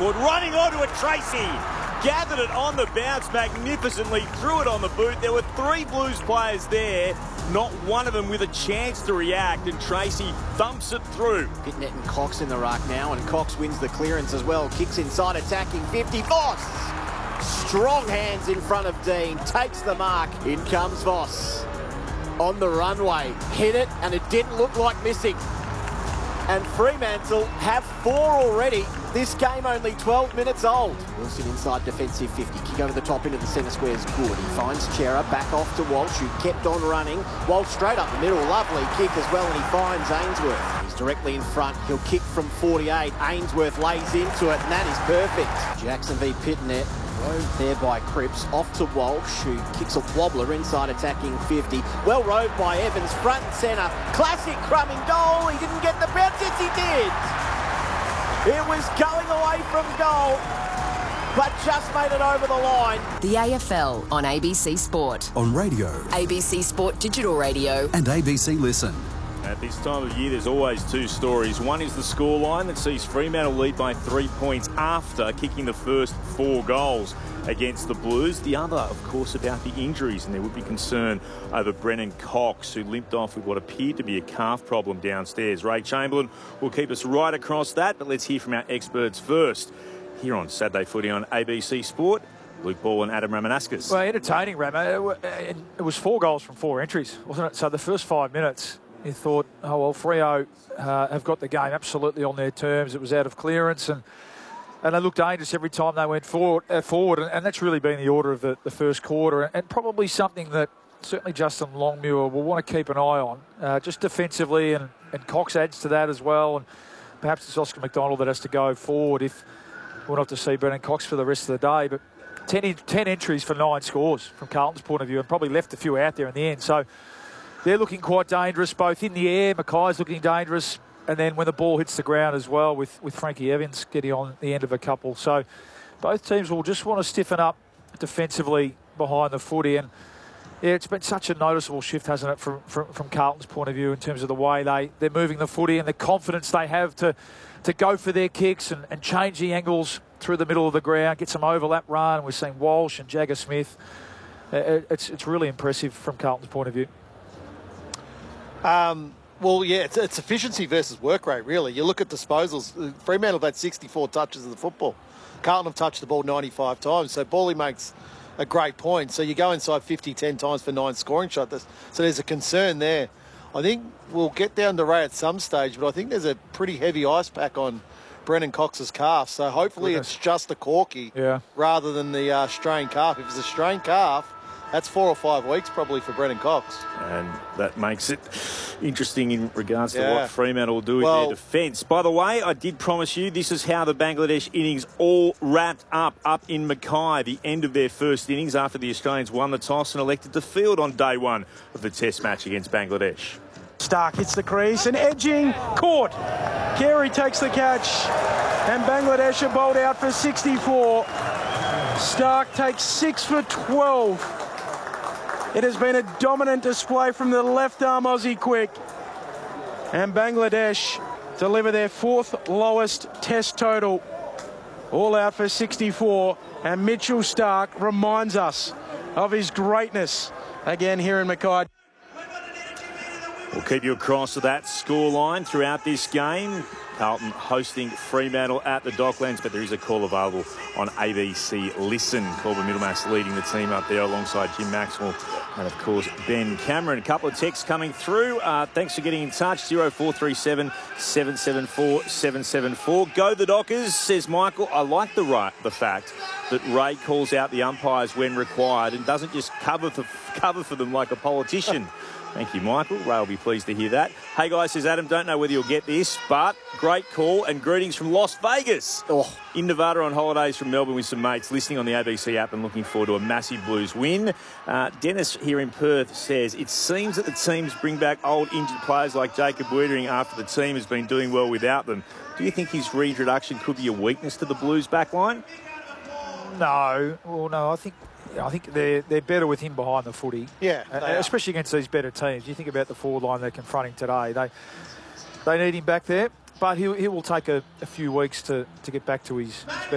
forward, running onto it, Tracy. Gathered it on the bounce magnificently, threw it on the boot. There were 3 Blues players there, not one of them with a chance to react, and Tracy thumps it through. Pitnet and Cox in the ruck now, and Cox wins the clearance as well. Kicks inside, attacking 50. Voss! Strong hands in front of Dean, takes the mark. In comes Voss. On the runway, hit it, and it didn't look like missing. And Fremantle have 4 already. This game only 12 minutes old. Wilson inside defensive 50. Kick over the top into the centre square is good. He finds Chera, back off to Walsh, who kept on running. Walsh straight up the middle. Lovely kick as well, and he finds Ainsworth. He's directly in front. He'll kick from 48. Ainsworth lays into it, and that is perfect. Jackson v Pitnet. Roved there by Cripps, off to Walsh, who kicks a wobbler inside attacking 50. Well roved by Evans, front and centre. Classic Crumming goal. He didn't get the bounce. Yes, he did. It was going away from goal, but just made it over the line. The AFL on ABC Sport. On radio. ABC Sport Digital Radio. And ABC Listen. At this time of year, there's always 2 stories. One is the scoreline that sees Fremantle lead by 3 points after kicking the first 4 goals against the Blues. The other, of course, about the injuries, and there would be concern over Brennan Cox, who limped off with what appeared to be a calf problem downstairs. Ray Chamberlain will keep us right across that, but let's hear from our experts first. Here on Saturday Footy on ABC Sport, Luke Ball and Adam Ramanaskas. Well, entertaining, Ramo. It was 4 goals from 4 entries, wasn't it? So the first 5 minutes, you thought, oh, well, Freo have got the game absolutely on their terms. It was out of clearance, and they looked dangerous every time they went forward, and that's really been the order of the first quarter, and probably something that certainly Justin Longmuir will want to keep an eye on, just defensively, and Cox adds to that as well, and perhaps it's Oscar McDonald that has to go forward if we'll have to see Brennan Cox for the rest of the day, but 10 entries for 9 scores from Carlton's point of view, and probably left a few out there in the end, so they're looking quite dangerous, both in the air. Mackay's looking dangerous, and then when the ball hits the ground as well, with Frankie Evans getting on the end of a couple. So both teams will just want to stiffen up defensively behind the footy. And yeah, it's been such a noticeable shift, hasn't it, from Carlton's point of view in terms of the way they're moving the footy and the confidence they have to go for their kicks and change the angles through the middle of the ground, get some overlap run. We're seeing Walsh and Jagger Smith. It's really impressive from Carlton's point of view. Well, yeah, it's efficiency versus work rate, really. You look at disposals. Fremantle have had 64 touches of the football. Carlton have touched the ball 95 times. So Bally makes a great point. So you go inside 50, 10 times for 9 scoring shots. So there's a concern there. I think we'll get down to Ray at some stage, but I think there's a pretty heavy ice pack on Brennan Cox's calf. So hopefully it's just a corky rather than the strained calf. If it's a strained calf, that's 4 or 5 weeks probably for Brennan Cox. And that makes it interesting in regards to what Fremantle will do with their defence. By the way, I did promise you this is how the Bangladesh innings all wrapped up in Mackay. The end of their first innings after the Australians won the toss and elected to field on day 1 of the Test match against Bangladesh. Stark hits the crease and edging, caught. Carey takes the catch and Bangladesh are bowled out for 64. Stark takes 6 for 12. It has been a dominant display from the left-arm Aussie quick. And Bangladesh deliver their 4th lowest Test total. All out for 64. And Mitchell Stark reminds us of his greatness again here in Mackay. We'll keep you across to that scoreline throughout this game. Carlton hosting Fremantle at the Docklands, but there is a call available on ABC Listen. Corbin Middlemass leading the team up there alongside Jim Maxwell and, of course, Ben Cameron. A couple of texts coming through. Thanks for getting in touch. 0437 774 774. Go the Dockers, says Michael. I like the fact that Ray calls out the umpires when required and doesn't just cover for them like a politician. Thank you, Michael. Ray will be pleased to hear that. Hey, guys, says Adam, don't know whether you'll get this, but great call and greetings from Las Vegas. In Nevada on holidays from Melbourne with some mates, listening on the ABC app and looking forward to a massive Blues win. Dennis here in Perth says, it seems that the teams bring back old injured players like Jacob Wiedering after the team has been doing well without them. Do you think his reintroduction could be a weakness to the Blues backline? No. Well, no, I think they're better with him behind the footy. Yeah, especially against these better teams. You think about the forward line they're confronting today. They need him back there, but he will take a few weeks to get back to his